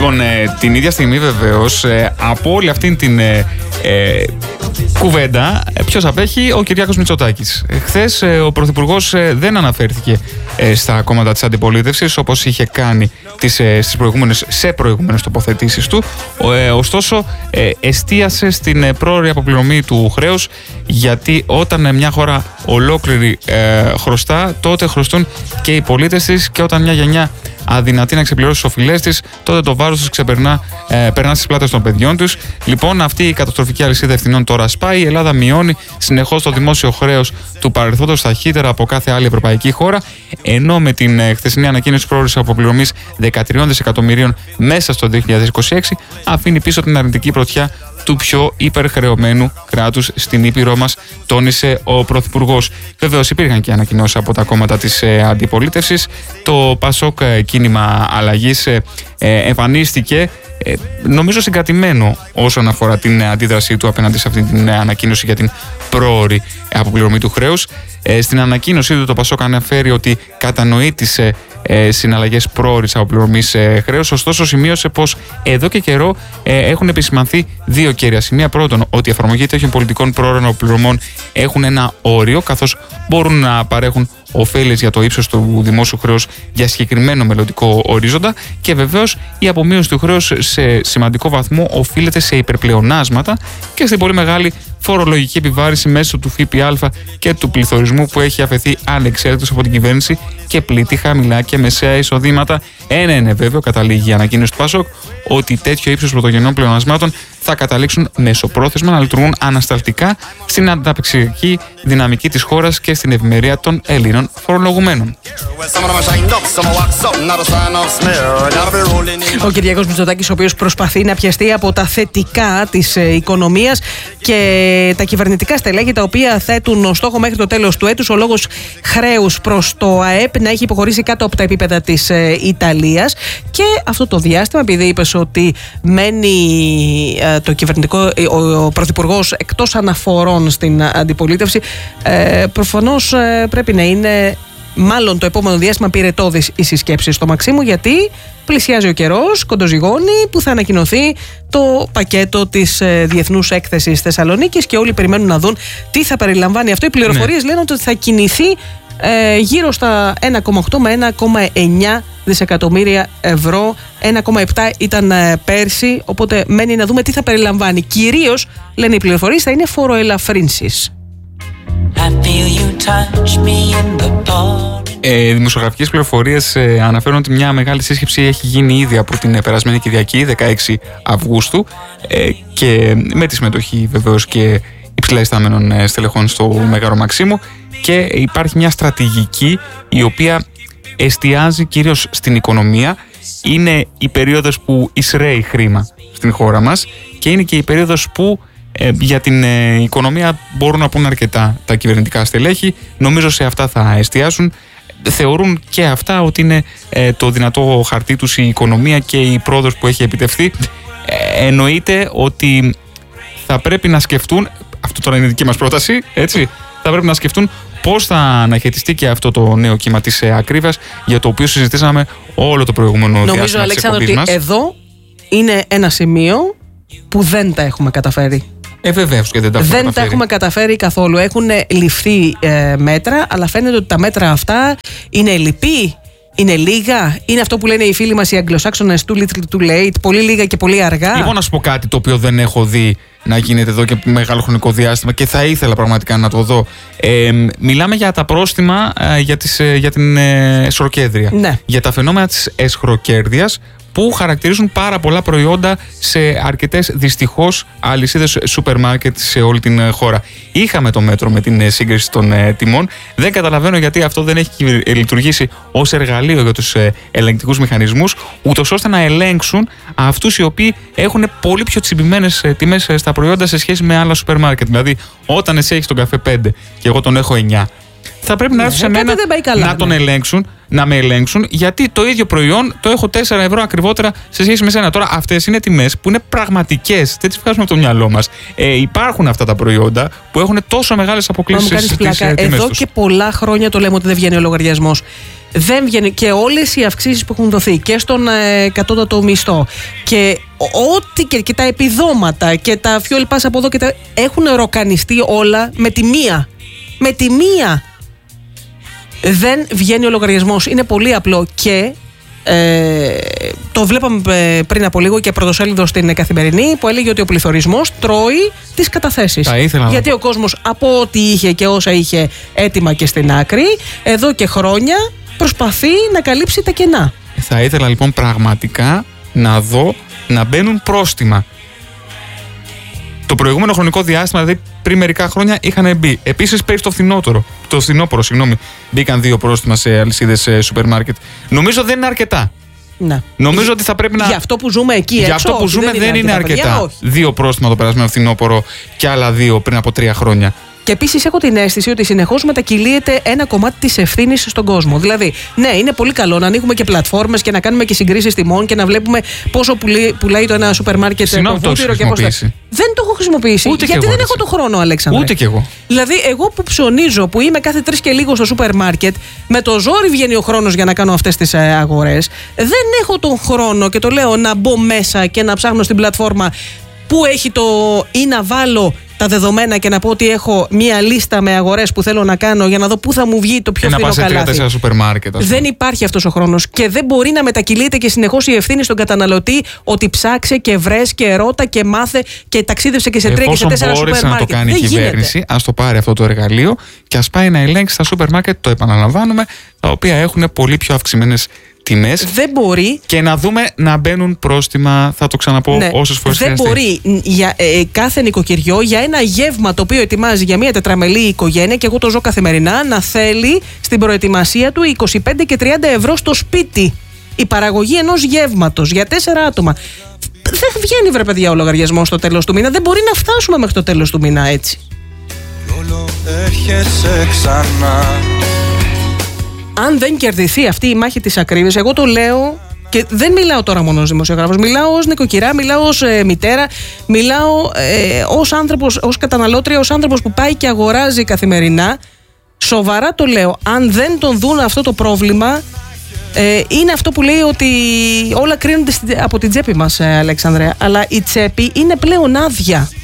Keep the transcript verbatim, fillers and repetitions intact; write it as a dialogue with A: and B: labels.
A: Λοιπόν, ε, την ίδια στιγμή βεβαίως, ε, από όλη αυτή την ε, ε, κουβέντα, ε, ποιος απέχει? Ο Κυριάκος Μητσοτάκης. Ε, χθες ε, ο Πρωθυπουργός ε, δεν αναφέρθηκε ε, στα κόμματα της αντιπολίτευσης, όπως είχε κάνει τις, ε, στις προηγούμενες, σε προηγούμενες τοποθετήσεις του. Ε, ωστόσο, ε, εστίασε στην ε, πρόωρη αποπληρωμή του χρέους, γιατί όταν ε, μια χώρα ολόκληρη ε, χρωστά, τότε χρωστούν και οι πολίτες της, και όταν μια γενιά αδυνατή να ξεπληρώσει τις οφειλές της, τότε το βάρος τους ξεπερνά, ε, περνά στις πλάτες των παιδιών τους. Λοιπόν, αυτή η καταστροφική αλυσίδα ευθυνών τώρα σπάει. Η Ελλάδα μειώνει συνεχώς το δημόσιο χρέος του παρελθόντος ταχύτερα από κάθε άλλη ευρωπαϊκή χώρα, ενώ με την ε, χθεσινή ανακοίνωση πρόορης αποπληρωμής δεκατρία δισεκατομμυρίων μέσα στο δύο χιλιάδες είκοσι έξι, αφήνει πίσω την αρνητική πρωτιά του πιο υπερχρεωμένου κράτους στην Ήπειρό μας, τόνισε ο Πρωθυπουργός. Βεβαίως υπήρχαν και ανακοινώσεις από τα κόμματα της ε, αντιπολίτευσης. Το ΠΑΣΟΚ ε, κίνημα αλλαγής ε, ε, εμφανίστηκε ε, νομίζω συγκρατημένο όσον αφορά την αντίδρασή του απέναντι σε αυτή την ανακοίνωση για την πρόωρη αποπληρωμή του χρέους. Ε, στην ανακοίνωσή του το ΠΑΣΟΚ αναφέρει ότι κατανοεί τις ε, ε, συναλλαγές πρόωρης αποπληρωμής ε, χρέους, ωστόσο σημείωσε πως εδώ και καιρό ε, έχουν επισημανθεί δύο κέρια σημεία. Πρώτον, ότι η εφαρμογή τέτοιων πολιτικών πρόωρων αποπληρωμών έχουν ένα όριο, καθώς μπορούν να παρέχουν ωφέλες για το ύψος του δημόσιου χρέους για συγκεκριμένο μελλοντικό ορίζοντα, και βεβαίως η απομείωση του χρέους σε σημαντικό βαθμό οφείλεται σε υπερπλεονάσματα και στην πολύ μεγάλη φορολογική επιβάρηση μέσω του ΦΠΑ και του πληθωρισμού που έχει αφαιθεί ανεξέλεγκτος από την κυβέρνηση και πλήττει χαμηλά και μεσαία εισοδήματα. Ένα είναι βέβαιο, καταλήγει η ανακοίνωση του ΠΑΣΟΚ, ότι τέτοιο ύψος πρωτογενών πλεονασμάτων θα καταλήξουν μεσοπρόθεσμα να λειτουργούν ανασταλτικά στην ανταπεξιακή δυναμική της χώρας και στην ευημερία των Ελλήνων φορολογουμένων.
B: Ο Κυριάκος Μητσοτάκης, ο οποίος προσπαθεί να πιαστεί από τα θετικά της οικονομίας και τα κυβερνητικά στελέχη, τα οποία θέτουν ως στόχο μέχρι το τέλος του έτους ο λόγος χρέους προς το ΑΕΠ να έχει υποχωρήσει κάτω από τα επίπεδα της Ιταλίας. Και αυτό το διάστημα, επειδή είπες ότι μένει το κυβερνητικό, ο Πρωθυπουργός εκτός αναφορών στην αντιπολίτευση, προφανώς πρέπει να είναι, μάλλον το επόμενο διάστημα, πυρετώδης η συσκέψη στο Μαξίμου, γιατί πλησιάζει ο καιρός, κοντοζυγώνει, που θα ανακοινωθεί το πακέτο της Διεθνούς Έκθεσης Θεσσαλονίκης και όλοι περιμένουν να δουν τι θα περιλαμβάνει αυτό. Οι πληροφορίες ναι. λένε ότι θα κινηθεί ε, γύρω στα ένα κόμμα οκτώ με ένα κόμμα εννιά δισεκατομμύρια ευρώ. ένα κόμμα επτά ήταν ε, πέρσι, οπότε μένει να δούμε τι θα περιλαμβάνει. Κυρίως, λένε οι πληροφορίες, θα είναι φοροελαφρύνσεις.
A: Ε, δημοσιογραφικές πληροφορίες ε, αναφέρουν ότι μια μεγάλη σύσκεψη έχει γίνει ήδη από την ε, περασμένη Κυριακή, δεκαέξι Αυγούστου, ε, και με τη συμμετοχή βεβαίως και υψηλά ιστάμενων ε, στελεχών στο Μέγαρο Μαξίμου, και υπάρχει μια στρατηγική η οποία εστιάζει κυρίως στην οικονομία. Είναι η περίοδος που εισραίει χρήμα στην χώρα μας και είναι και η περίοδος που Ε, για την ε, οικονομία μπορούν να πούν αρκετά τα κυβερνητικά στελέχη. Νομίζω σε αυτά θα εστιάσουν. Θεωρούν και αυτά ότι είναι ε, το δυνατό χαρτί τους η οικονομία και η πρόοδος που έχει επιτευχθεί. Ε, εννοείται ότι θα πρέπει να σκεφτούν, αυτό τώρα είναι η δική μας πρόταση, έτσι, θα πρέπει να σκεφτούν πώς θα αναχαιτιστεί και αυτό το νέο κύμα της ε, ακρίβειας, για το οποίο συζητήσαμε όλο το προηγούμενο
B: Νομίζω,
A: διάστημα της εκπομπής μας.
B: Νομίζω, Αλέξανδρο, ότι εδώ είναι ένα σημείο που δεν τα έχουμε καταφέρει.
A: Ε, βεβαίως και δεν τα έχουμε
B: δεν
A: καταφέρει.
B: τα έχουμε καταφέρει καθόλου. Έχουν ληφθεί ε, μέτρα, αλλά φαίνεται ότι τα μέτρα αυτά είναι λυπή, είναι λίγα. Είναι αυτό που λένε οι φίλοι μας οι Αγγλοσάξονες, too little too late, πολύ λίγα και πολύ αργά.
A: Λοιπόν, να σου πω κάτι το οποίο δεν έχω δει να γίνεται εδώ και μεγάλο χρονικό διάστημα και θα ήθελα πραγματικά να το δω. Ε, μιλάμε για τα πρόστιμα ε, για, τις, ε, για την ε, εσχροκέρδεια.
B: Ναι.
A: Για τα φαινόμενα της εσχροκέρδειας που χαρακτηρίζουν πάρα πολλά προϊόντα σε αρκετές δυστυχώς αλυσίδες σούπερ μάρκετ σε όλη την χώρα. Είχαμε το μέτρο με την σύγκριση των ε, τιμών. Δεν καταλαβαίνω γιατί αυτό δεν έχει λειτουργήσει ως εργαλείο για τους ε, ελεγκτικούς μηχανισμούς, ούτως ώστε να ελέγξουν αυτούς οι οποίοι έχουν πολύ πιο τσιμπημένες ε, τιμές ε, στα προϊόντα σε σχέση με άλλα σούπερ μάρκετ. Δηλαδή, όταν εσύ έχεις τον καφέ πέντε και εγώ τον έχω εννιά, θα πρέπει να έρθουν σε μένα
B: καλά,
A: να
B: ναι.
A: τον ελέγξουν, να με ελέγξουν, γιατί το ίδιο προϊόν το έχω τέσσερα ευρώ ακριβότερα σε σχέση με σένα. Τώρα, αυτές είναι τιμές που είναι πραγματικές, δεν τις βγάζουμε από το μυαλό μας. Ε, υπάρχουν αυτά τα προϊόντα που έχουν τόσο μεγάλες αποκλήσεις στις τιμές τους.
B: Εδώ και πολλά χρόνια το λέμε ότι δεν βγαίνει ο λογαριασμός. δεν βγαίνει, και όλες οι αυξήσεις που έχουν δοθεί και στον ε, κατώτατο μισθό και ό,τι και, και τα επιδόματα και τα fuel pass από εδώ και τα, έχουν ροκανιστεί όλα με τη μία. Με τη μία. Δεν βγαίνει ο λογαριασμός. Είναι πολύ απλό και ε, το βλέπαμε πριν από λίγο και πρωτοσέλιδο στην Καθημερινή που έλεγε ότι ο πληθωρισμός τρώει τις καταθέσεις. Γιατί να... ο κόσμος από ό,τι είχε και όσα είχε έτοιμα και στην άκρη, εδώ και χρόνια προσπαθεί να καλύψει τα κενά.
A: Θα ήθελα λοιπόν πραγματικά να δω να μπαίνουν πρόστιμα. Το προηγούμενο χρονικό διάστημα, δηλαδή πριν μερικά χρόνια, είχαν μπει. Επίσης, πέρυσι το φθινόπωρο, το φθινόπωρο, συγγνώμη, μπήκαν δύο πρόστιμα σε αλυσίδες σούπερ μάρκετ. Νομίζω δεν είναι αρκετά.
B: Να.
A: Νομίζω ότι θα πρέπει να.
B: Για αυτό που ζούμε εκεί έξω.
A: Για αυτό που ζούμε δεν, δεν είναι αρκετά. αρκετά. Δύο πρόστιμα το περασμένο φθινόπωρο και άλλα δύο πριν από τρία χρόνια.
B: Και επίσης έχω την αίσθηση ότι συνεχώς μετακυλίεται ένα κομμάτι της ευθύνης στον κόσμο. Δηλαδή, ναι, είναι πολύ καλό να ανοίγουμε και πλατφόρμες και να κάνουμε και συγκρίσεις τιμών και να βλέπουμε πόσο πουλάει, πουλάει το ένα σούπερ μάρκετ το βούτυρο και πώς. Δεν το έχω χρησιμοποιήσει.
A: Ούτε
B: γιατί
A: εγώ,
B: δεν έχω το χρόνο, Αλέξανδρε.
A: Ούτε κι εγώ.
B: Δηλαδή, εγώ που ψωνίζω, που είμαι κάθε τρεις και λίγο στο σούπερ μάρκετ, με το ζόρι βγαίνει ο χρόνος για να κάνω αυτές τις αγορές. Δεν έχω τον χρόνο και το λέω να μπω μέσα και να ψάχνω στην πλατφόρμα που έχει το ή να βάλω τα δεδομένα και να πω ότι έχω μία λίστα με αγορές που θέλω να κάνω για να δω πού θα μου βγει το πιο φθηνό καλάθι.
A: Και να πας σε τρία τέσσερα σούπερ μάρκετ.
B: Δεν υπάρχει αυτός ο χρόνος και δεν μπορεί να μετακυλείται και συνεχώς η ευθύνη στον καταναλωτή ότι ψάξε και βρες και ρώτα και μάθε και ταξίδευσε και σε τρία και σε τέσσερα σούπερ μάρκετ.
A: Εφόσον μπόρεσε να το κάνει
B: δεν
A: η κυβέρνηση,
B: γίνεται.
A: ας το πάρει αυτό το εργαλείο και ας πάει να ελέγξει τα σούπερ μάρκετ, το επαναλαμβάνουμε, τα οποία έχουν πολύ πιο αυξημένες τιμές.
B: Δεν μπορεί.
A: Και να δούμε να μπαίνουν πρόστιμα, θα το ξαναπώ ναι, όσες φορές
B: δεν
A: χρειαστεί.
B: μπορεί για ε, κάθε νοικοκυριό για ένα γεύμα το οποίο ετοιμάζει για μια τετραμελή οικογένεια, και εγώ το ζω καθημερινά, να θέλει στην προετοιμασία του είκοσι πέντε και τριάντα ευρώ στο σπίτι. Η παραγωγή ενός γεύματος για τέσσερα άτομα. Δεν βγαίνει, βρε παιδιά, ο λογαριασμός στο τέλος του μήνα. Δεν μπορεί να φτάσουμε μέχρι το τέλος του μήνα έτσι. Όλο έρχεσαι ξανά. Αν δεν κερδιθεί αυτή η μάχη της ακρίβειας, εγώ το λέω και δεν μιλάω τώρα μόνο ως δημοσιογράφος, μιλάω ως νοικοκυρά, μιλάω ως ε, μητέρα, μιλάω ε, ως άνθρωπος, ως καταναλώτρια, ως άνθρωπος που πάει και αγοράζει καθημερινά. Σοβαρά το λέω, αν δεν τον δουν αυτό το πρόβλημα, ε, είναι αυτό που λέει ότι όλα κρίνονται από την τσέπη μας, ε, Αλέξανδρε, αλλά η τσέπη είναι πλέον άδεια.